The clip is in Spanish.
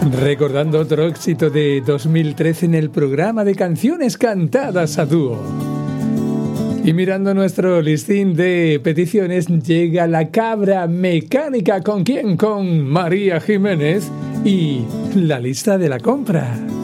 Recordando otro éxito de 2013 en el programa de canciones cantadas a dúo. Y mirando nuestro listín de peticiones, llega La Cabra Mecánica. ¿Con quién? Con María Jiménez y La Lista de la Compra.